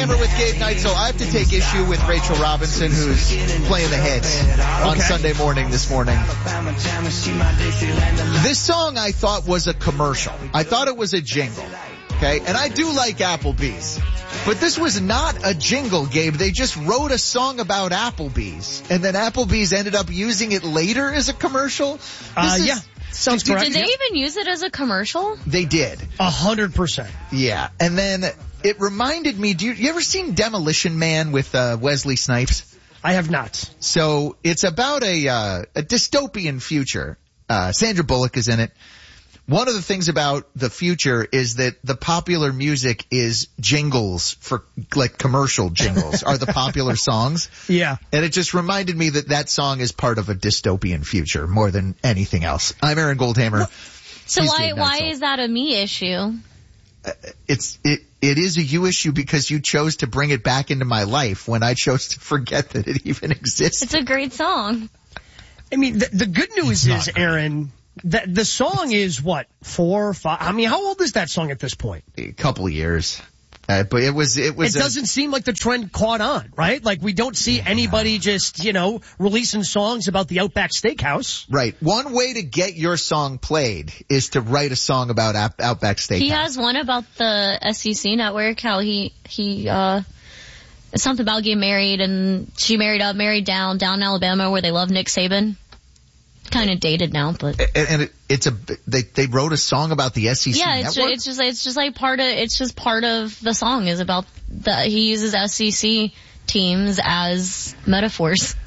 Hammer with Gabe Neitzel. I have to take issue with Rachel Robinson, who's playing the hits on Sunday morning this morning. This song I thought was a commercial. I thought it was a jingle. Okay, and I do like Applebee's. But this was not a jingle, Gabe. They just wrote a song about Applebee's, and then Applebee's ended up using it later as a commercial. Yeah, sounds correct. Did they even use it as a commercial? They did. 100%. Yeah, and then it reminded me, you ever seen Demolition Man with Wesley Snipes? I have not. So it's about a dystopian future. Sandra Bullock is in it. One of the things about the future is that the popular music is jingles for, like, commercial jingles are the popular songs. Yeah. And it just reminded me that song is part of a dystopian future more than anything else. I'm Aaron Goldhammer. So why is that a me issue? It is a you issue because you chose to bring it back into my life when I chose to forget that it even exists. It's a great song. I mean, the good news is, Aaron, the song is what, 4 or 5? I mean, how old is that song at this point? A couple of years. But it was. It doesn't seem like the trend caught on, right? Like, we don't see anybody just, releasing songs about the Outback Steakhouse. Right. One way to get your song played is to write a song about Outback Steakhouse. He has one about the SEC network, how he it's something about getting married, and she married up, married down in Alabama where they love Nick Saban. Kind of dated now, but they wrote a song about the SEC. Yeah, network? it's just part of the song is about he uses SEC teams as metaphors.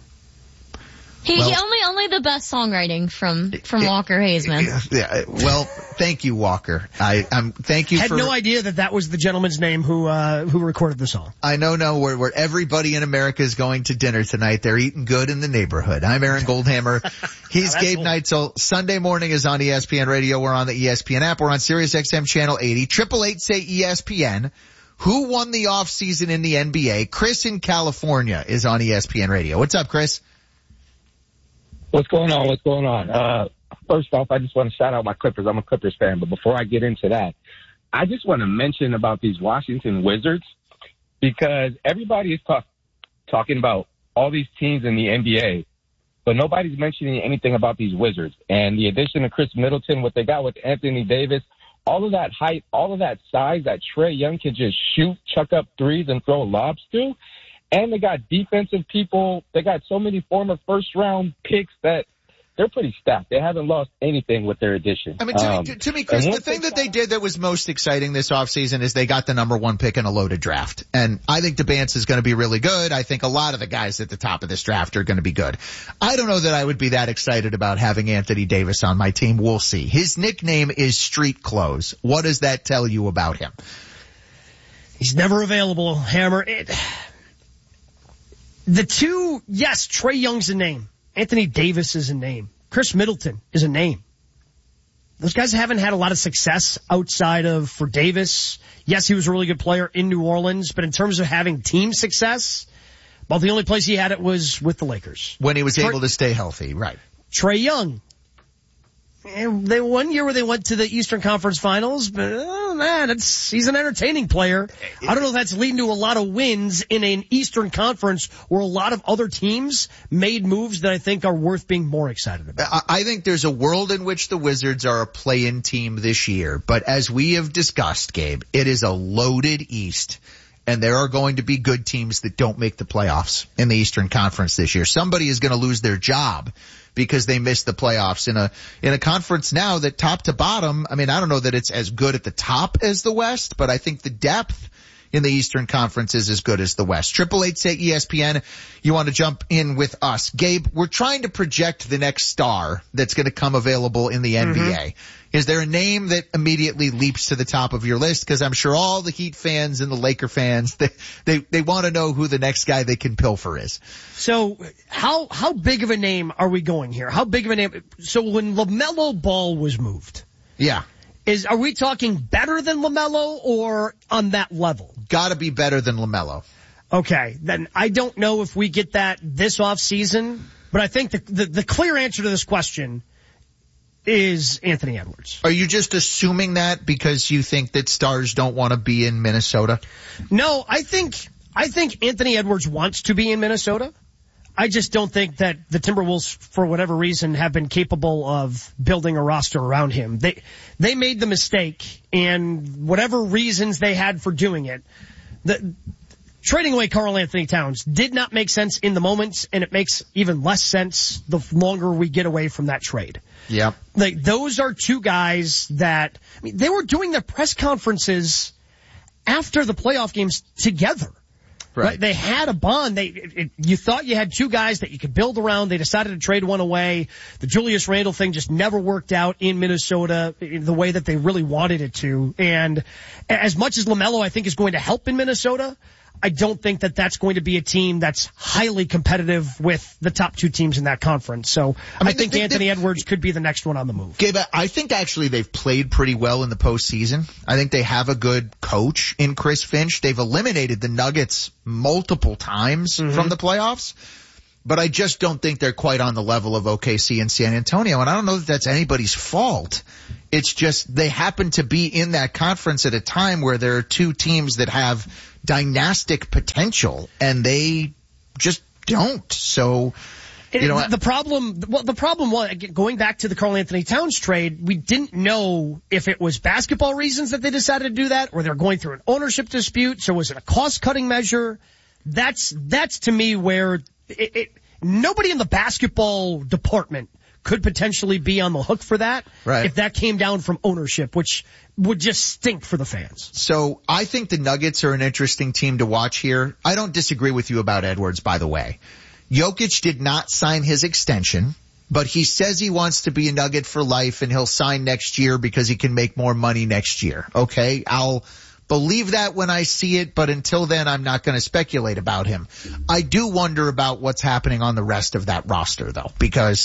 Only the best songwriting from Walker Hayes, man. Yeah, well, thank you, Walker. Thank you. Had no idea that was the gentleman's name who recorded the song. I know where everybody in America is going to dinner tonight. They're eating good in the neighborhood. I'm Aaron Goldhammer. He's Gabe Neitzel. Sunday morning is on ESPN Radio. We're on the ESPN app. We're on Sirius XM channel 80. 888 say ESPN. Who won the offseason in the NBA? Chris in California is on ESPN Radio. What's up, Chris? What's going on? First off, I just want to shout out my Clippers. I'm a Clippers fan. But before I get into that, I just want to mention about these Washington Wizards, because everybody is talking about all these teams in the NBA, but nobody's mentioning anything about these Wizards. And the addition of Chris Middleton, what they got with Anthony Davis, all of that height, all of that size that Trae Young can just shoot, chuck up threes, and throw lobs to. And they got defensive people. They got so many former first-round picks that they're pretty stacked. They haven't lost anything with their addition. I mean, to me, Chris, the thing that they did that was most exciting this offseason is they got the number 1 pick in a loaded draft. And I think DeBance is going to be really good. I think a lot of the guys at the top of this draft are going to be good. I don't know that I would be that excited about having Anthony Davis on my team. We'll see. His nickname is Street Clothes. What does that tell you about him? He's never available, Hammer. The two, yes, Trae Young's a name. Anthony Davis is a name. Chris Middleton is a name. Those guys haven't had a lot of success outside of for Davis. Yes, he was a really good player in New Orleans, but in terms of having team success, well, the only place he had it was with the Lakers. When he was able to stay healthy, right. Trae Young. They one year where they went to the Eastern Conference Finals, but he's an entertaining player. I don't know if that's leading to a lot of wins in an Eastern Conference where a lot of other teams made moves that I think are worth being more excited about. I think there's a world in which the Wizards are a play-in team this year, but as we have discussed, Gabe, it is a loaded East. And there are going to be good teams that don't make the playoffs in the Eastern Conference this year. Somebody is going to lose their job because they missed the playoffs in a conference now that top to bottom, I mean, I don't know that it's as good at the top as the West, but I think the depth in the Eastern Conference is as good as the West. 888 say ESPN. You want to jump in with us. Gabe, we're trying to project the next star that's going to come available in the NBA. Is there a name that immediately leaps to the top of your list? Because I'm sure all the Heat fans and the Laker fans, they want to know who the next guy they can pilfer is. So how big of a name are we going here? How big of a name? So when LaMelo Ball was moved. Yeah. Are we talking better than LaMelo or on that level? Gotta be better than LaMelo. Okay. Then I don't know if we get that this off season, but I think the clear answer to this question is Anthony Edwards. Are you just assuming that because you think that stars don't want to be in Minnesota? No, I think Anthony Edwards wants to be in Minnesota. I just don't think that the Timberwolves, for whatever reason, have been capable of building a roster around him. They made the mistake, and whatever reasons they had for doing it, trading away Karl Anthony Towns did not make sense in the moment, and it makes even less sense the longer we get away from that trade. Yeah. Like, those are two guys that, I mean, they were doing their press conferences after the playoff games together. Right. They had a bond. You thought you had two guys that you could build around. They decided to trade one away. The Julius Randle thing just never worked out in Minnesota in the way that they really wanted it to. And as much as LaMelo, I think, is going to help in Minnesota, I don't think that that's going to be a team that's highly competitive with the top two teams in that conference. So I think Anthony Edwards could be the next one on the move. Gabe, I think actually they've played pretty well in the postseason. I think they have a good coach in Chris Finch. They've eliminated the Nuggets multiple times from the playoffs, but I just don't think they're quite on the level of OKC and San Antonio. And I don't know that that's anybody's fault. It's just they happen to be in that conference at a time where there are two teams that have dynastic potential, and they just don't. So, the problem was, going back to the Karl Anthony Towns trade, we didn't know if it was basketball reasons that they decided to do that, or they're going through an ownership dispute. So was it a cost-cutting measure? That's to me where nobody in the basketball department could potentially be on the hook for that if that came down from ownership, which would just stink for the fans. So I think the Nuggets are an interesting team to watch here. I don't disagree with you about Edwards, by the way. Jokic did not sign his extension, but he says he wants to be a Nugget for life, and he'll sign next year because he can make more money next year. Okay, I'll believe that when I see it, but until then, I'm not going to speculate about him. I do wonder about what's happening on the rest of that roster, though, because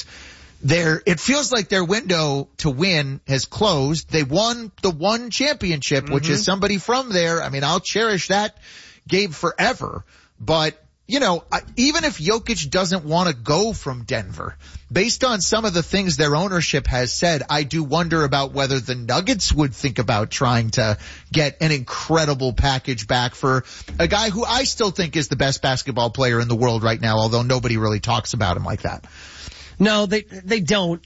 it feels like their window to win has closed. They won the one championship, which is somebody from there. I mean, I'll cherish that, Gabe, forever. But, even if Jokic doesn't want to go from Denver, based on some of the things their ownership has said, I do wonder about whether the Nuggets would think about trying to get an incredible package back for a guy who I still think is the best basketball player in the world right now, although nobody really talks about him like that. No, they don't.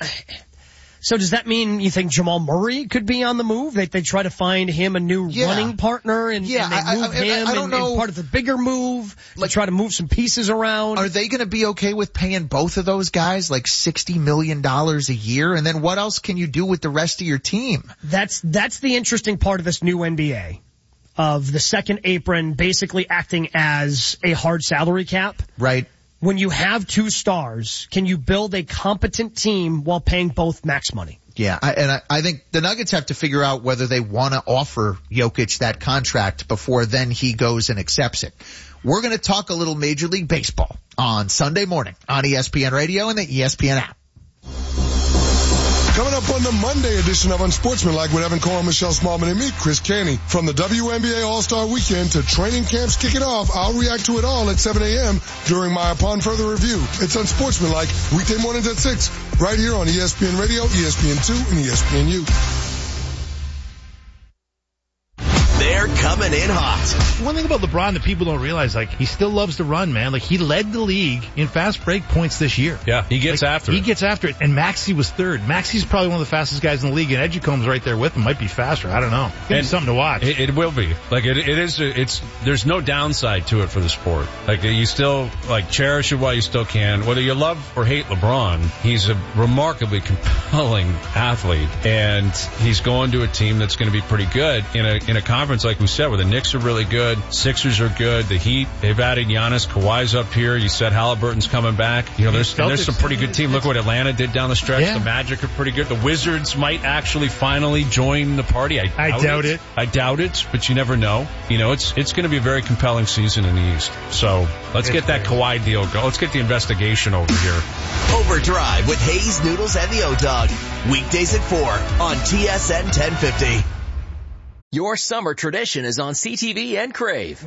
So does that mean you think Jamal Murray could be on the move? They try to find him a new running partner and they move him I don't know. Part of the bigger move, try to move some pieces around. Are they going to be okay with paying both of those guys like $60 million a year? And then what else can you do with the rest of your team? That's the interesting part of this new NBA, of the second apron basically acting as a hard salary cap. Right. When you have two stars, can you build a competent team while paying both max money? Yeah, I think the Nuggets have to figure out whether they want to offer Jokic that contract before then he goes and accepts it. We're going to talk a little Major League Baseball on Sunday morning on ESPN Radio and the ESPN app. Coming up on the Monday edition of Unsportsmanlike with Evan Cole, Michelle Smallman, and me, Chris Caney. From the WNBA All-Star Weekend to training camps kicking off, I'll react to it all at 7 a.m. during my Upon Further Review. It's Unsportsmanlike, weekday mornings at 6, right here on ESPN Radio, ESPN2, and ESPNU. They're coming in hot. One thing about LeBron that people don't realize, he still loves to run, man. He led the league in fast break points this year. Yeah, he gets after it. He gets after it. And Maxey was third. Maxey's probably one of the fastest guys in the league, and Edgecombe's right there with him. Might be faster. I don't know. It's gonna be something to watch. It will be. There's no downside to it for the sport. You still, cherish it while you still can. Whether you love or hate LeBron, he's a remarkably compelling athlete, and he's going to a team that's going to be pretty good in a conference, like we said, where the Knicks are really good, Sixers are good, the Heat, they've added Giannis, Kawhi's up here, you said Halliburton's coming back. There's some pretty good team. Look what Atlanta did down the stretch. Yeah. The Magic are pretty good. The Wizards might actually finally join the party. I doubt it. I doubt it, but you never know. It's going to be a very compelling season in the East. So let's get that Kawhi deal going. Let's get the investigation over here. Overdrive with Hayes, Noodles, and the O-Dog. Weekdays at 4 on TSN 1050. Your summer tradition is on CTV and Crave. Go!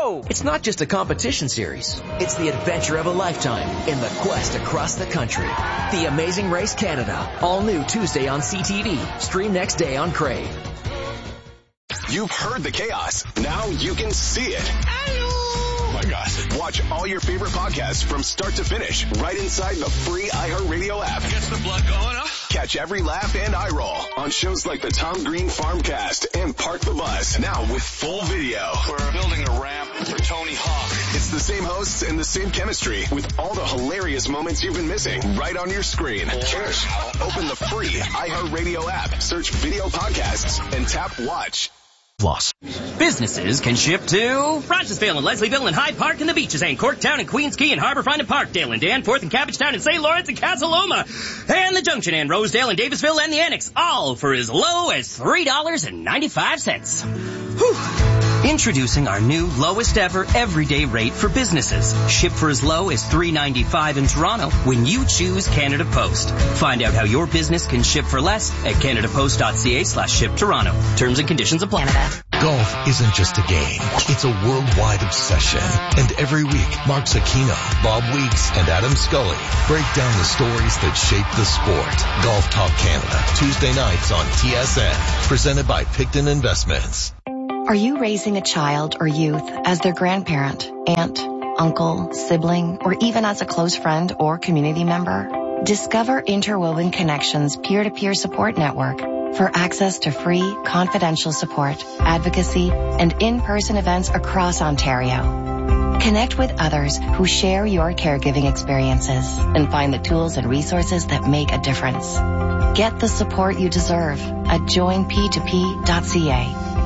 Whoa! It's not just a competition series. It's the adventure of a lifetime in the quest across the country. The Amazing Race Canada. All new Tuesday on CTV. Stream next day on Crave. You've heard the chaos. Now you can see it. Oh my God. Watch all your favorite podcasts from start to finish right inside the free iHeartRadio app. Gets the blood going, huh? Catch every laugh and eye roll on shows like the Tom Green Farmcast and Park the Bus. Now with full video. We're building a ramp for Tony Hawk. It's the same hosts and the same chemistry with all the hilarious moments you've been missing right on your screen. Cheers. Open the free iHeartRadio app, search video podcasts, and tap watch. Loss. Businesses can ship to Rochesville and Leslieville and Hyde Park and the Beaches and Corktown and Queens Key and Harborfront and Parkdale and Danforth and Cabbagetown and St. Lawrence and Casaloma and the Junction and Rosedale and Davisville and the Annex, all for as low as $3.95. Whew. Introducing our new lowest ever everyday rate for businesses. Ship for as low as $3.95 in Toronto when you choose Canada Post. Find out how your business can ship for less at canadapost.ca/ship Toronto. Terms and conditions apply. Golf isn't just a game. It's a worldwide obsession. And every week, Mark Zecchino, Bob Weeks, and Adam Scully break down the stories that shape the sport. Golf Talk Canada, Tuesday nights on TSN. Presented by Picton Investments. Are you raising a child or youth as their grandparent, aunt, uncle, sibling, or even as a close friend or community member? Discover Interwoven Connections peer-to-peer support network for access to free, confidential support, advocacy, and in-person events across Ontario. Connect with others who share your caregiving experiences and find the tools and resources that make a difference. Get the support you deserve at joinp2p.ca.